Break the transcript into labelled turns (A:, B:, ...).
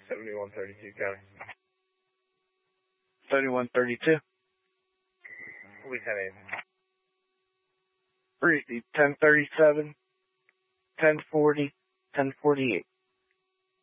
A: 7132, County.
B: 3132.
A: We 10-8.
B: Repeat, 1037, 1040, 1048.